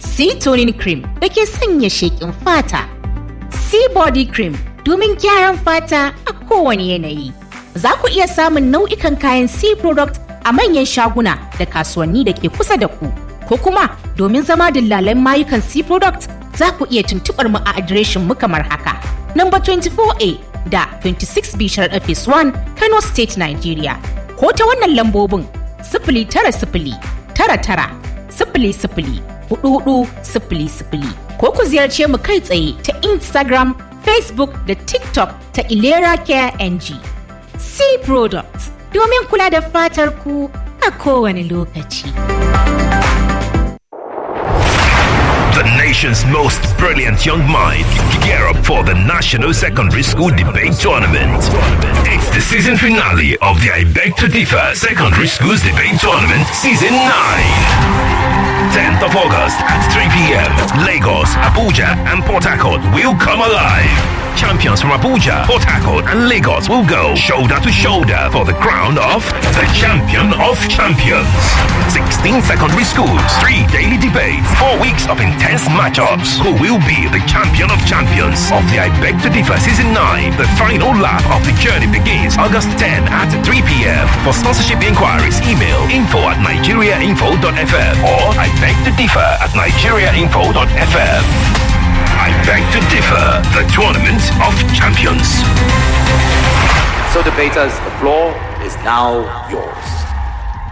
C toning cream da ke sanya sheƙin fata, C body cream domin gyaran fata a kowane yanayi. Za ku iya samun nau'ikan kayan C product a manyan shaguna da kasuwanni da ke kusa da ku, ko kuma domin zama dillalan mayukan C product za ku iya tuntuɓar mu a adireshin mu kamar haka. Number 24A da 26B Sharaɗa Phase 1 Kano State, Nigeria. Ko ta wannan lambobin 0909900004400 ko ku ziyarce mu kai tsaye ta Instagram, Facebook da TikTok ta Ilera Care NG. C Products domin kula da fatar ku a kowane lokaci. The nation's most brilliant young minds gear up for the National Secondary School Debate Tournament. It's the season finale of the I Beg to Differ Secondary Schools Debate Tournament Season 9. 10th of August at 3 p.m. Lagos, Abuja, and Port Harcourt will come alive. Champions from Abuja, Port Harcourt, and Lagos will go shoulder to shoulder for the crown of the Champion of Champions. 16 secondary schools, 3 daily debates, 4 weeks of intense matchups. Who will be the Champion of Champions of the I Beg to Differ Season 9? The final lap of the journey begins August 10 at 3 p.m. For sponsorship inquiries, email info@nigeriainfo.fm or I Beg to Differ @nigeriainfo.fm. I Beg to Differ, the Tournament of Champions. So debaters, the floor is now yours.